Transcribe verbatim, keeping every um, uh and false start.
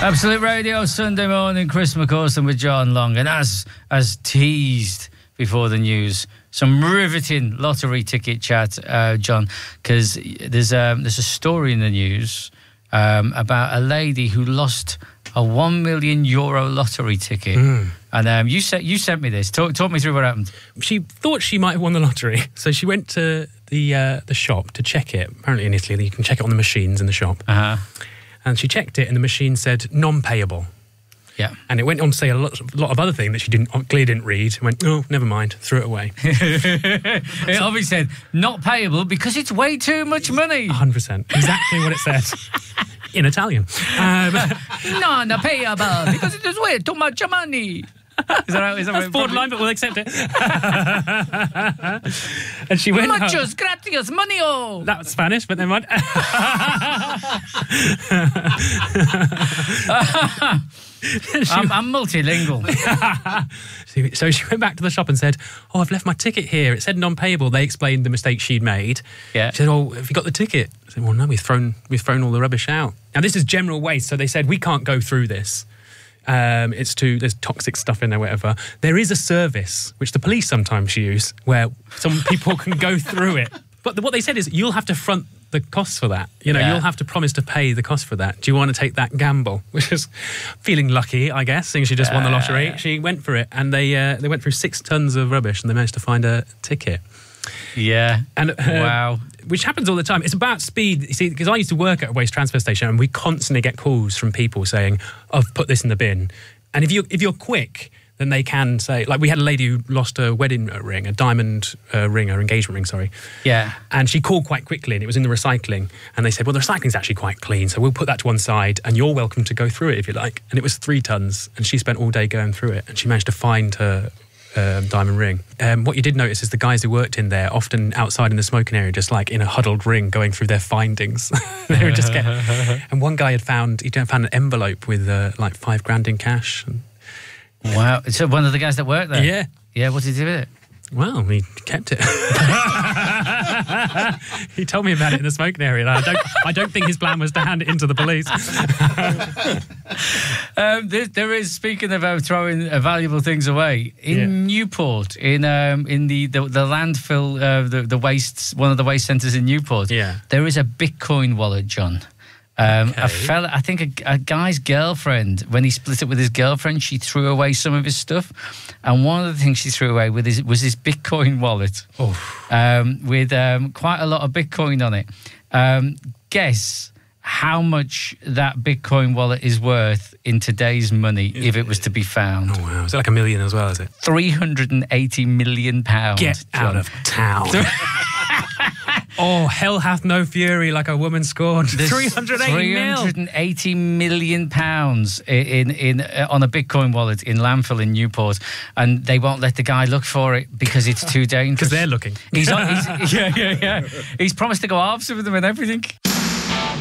Absolute Radio, Sunday morning, Chris McCauston with John Long. And as as teased before the news, some riveting lottery ticket chat, uh, John, because there's, um, there's a story in the news um, about a lady who lost a one million euro lottery ticket. Mm. And um, you, sent, you sent me this. Talk, talk me through what happened. She thought she might have won the lottery, so she went to the uh, the shop to check it. Apparently in Italy, you can check it on the machines in the shop. Uh-huh. And she checked it, and the machine said non-payable. Yeah. And it went on to say a lot, a lot of other things that she didn't clearly didn't read. And went, oh, never mind, threw it away. It obviously said not payable because it's way too much money. one hundred percent. Exactly what it said. In Italian. Um, non payable because it is way too much money. Is that right? Is that That's right? borderline, but we'll accept it. And she went Muchos gracias, money-o. That was Spanish, but never mind. I'm, I'm multilingual. So she went back to the shop and said, oh, I've left my ticket here. It said non-payable. They explained the mistake she'd made. Yeah. She said, oh, have you got the ticket? I said, well, no, we've thrown, we've thrown all the rubbish out. Now, this is general waste, so they said, we can't go through this. Um, it's too, there's toxic stuff in there, whatever. There is a service, which the police sometimes use, where some people can go through it. But the, what they said is, you'll have to front the costs for that. You know, yeah. You'll have to promise to pay the cost for that. Do you want to take that gamble? Which is feeling lucky, I guess, seeing she just uh, won the lottery. Yeah. She went for it, and they uh, they went through six tons of rubbish, and they managed to find a ticket. Yeah. And uh, wow. Which happens all the time. It's about speed. You see, because I used to work at a waste transfer station, and we constantly get calls from people saying, I've put this in the bin. And if you if you're quick, then they can say, like we had a lady who lost a wedding ring, a diamond uh, ring, her engagement ring, sorry. Yeah. And she called quite quickly, and it was in the recycling. And they said, well, the recycling's actually quite clean, so we'll put that to one side, and you're welcome to go through it if you like. And it was three tons, and she spent all day going through it, and she managed to find her um, diamond ring. Um, what you did notice is the guys who worked in there, often outside in the smoking area, just like in a huddled ring, going through their findings. They would just get. And one guy had found he found an envelope with uh, like five grand in cash. And, wow! So one of the guys that worked there. Yeah, yeah. What did he do with it? Well, he kept it. He told me about it in the smoking area. I don't. I don't think his plan was to hand it into the police. um, there, there is, speaking of uh, throwing uh, valuable things away, in yeah. Newport, in um, in the the, the landfill, uh, the the waste, one of the waste centres in Newport. Yeah. There is a Bitcoin wallet, John. Um, okay. A fella, I think a, a guy's girlfriend, when he split up with his girlfriend, she threw away some of his stuff, and one of the things she threw away with his, was his Bitcoin wallet, oh. um, with um, quite a lot of Bitcoin on it. Um, guess how much that Bitcoin wallet is worth in today's money if it was to be found? Oh wow! Is it like a million as well? Is it three hundred and eighty million pounds? Get John. out of town! Oh, hell hath no fury like a woman scorned. three hundred eighty million pounds in, in, in, uh, on a Bitcoin wallet in landfill in Newport, and they won't let the guy look for it because it's too dangerous. Because they're looking. He's, on, he's yeah, yeah, yeah. He's promised to go halves with them and everything.